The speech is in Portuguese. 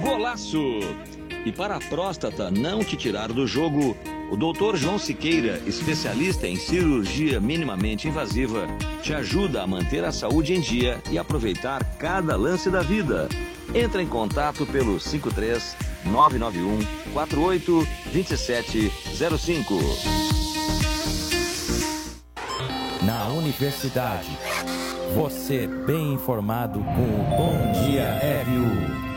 Golaço! E para a próstata não te tirar do jogo, o Dr. João Siqueira, especialista em cirurgia minimamente invasiva, te ajuda a manter a saúde em dia e aproveitar cada lance da vida. Entra em contato pelo 53 991 48 2705. Na universidade, você bem informado com o Bom Dia RU.